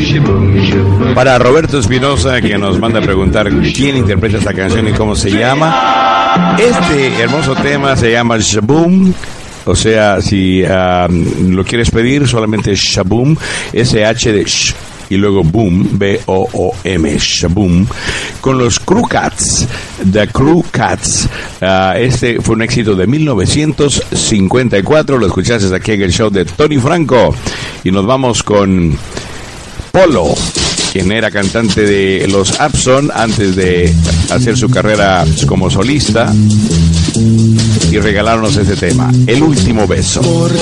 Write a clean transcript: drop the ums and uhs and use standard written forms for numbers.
Para Roberto Espinosa, que nos manda a preguntar quién interpreta esta canción y cómo se llama. Este hermoso tema se llama Shaboom. O sea, si lo quieres pedir, solamente Shaboom, S-H de sh, y luego boom, B-O-O-M, Shaboom, con los Crew Cats, The Crew Cats. Este fue un éxito de 1954, lo escuchaste aquí en el show de Tony Franco. Y nos vamos con Polo, quien era cantante de los Abson antes de hacer su carrera como solista, y regalarnos este tema, El Último Beso. Por